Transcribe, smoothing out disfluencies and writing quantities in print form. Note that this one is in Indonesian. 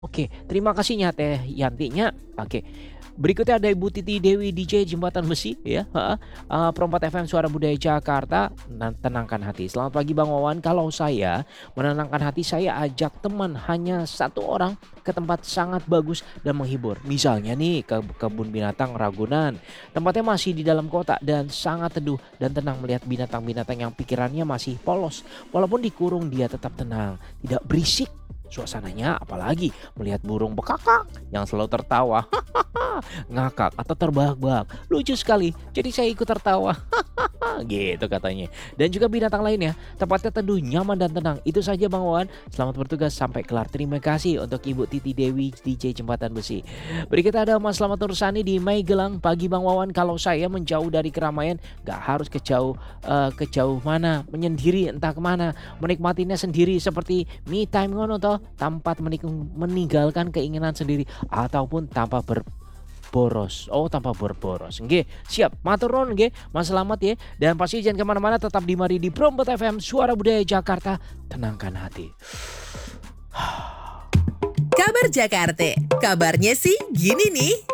Oke, terima kasihnya Teh Yantinya. Oke. Berikutnya ada Ibu Titi Dewi DJ Jembatan Besi ya, heeh. Perempat FM Suara Budaya Jakarta, tenangkan hati. Selamat pagi Bang Wawan, kalau saya menenangkan hati saya ajak teman hanya satu orang ke tempat sangat bagus dan menghibur. Misalnya nih ke kebun binatang Ragunan. Tempatnya masih di dalam kota dan sangat teduh dan tenang melihat binatang-binatang yang pikirannya masih polos. Walaupun dikurung dia tetap tenang, tidak berisik. Suasananya apalagi melihat burung bekakak yang selalu tertawa, ngakak atau terbahak-bahak. Lucu sekali, jadi saya ikut tertawa. Gitu katanya. Dan juga binatang lainnya, tempatnya teduh, nyaman dan tenang. Itu saja Bang Wawan. Selamat bertugas sampai kelar. Terima kasih untuk Ibu Titi Dewi DJ Jembatan Besi. Berikutnya ada Mas Slamet Nursani di Magelang. Pagi Bang Wawan, kalau saya menjauh dari keramaian, gak harus kejauh mana, menyendiri entah kemana, menikmatinya sendiri seperti me time ngono toh, tanpa meninggalkan keinginan sendiri ataupun tanpa boros. Oh, tanpa berboros. Nggih, siap. Matur nuwun nggih, Mas Slamet ya. Dan pasti jangan kemana-mana, tetap di Mari di Prompt FM Suara Budaya Jakarta. Tenangkan hati. Kabar Jakarta, kabarnya sih gini nih.